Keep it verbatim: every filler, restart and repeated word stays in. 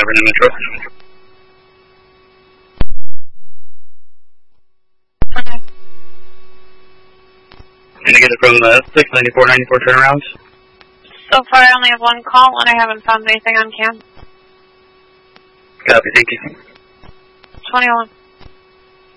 Riverton Metro. Okay. Indicated from the six ninety-four ninety-four turnaround. So far I only have one call and I haven't found anything on cam. Copy, thank you. twenty-one.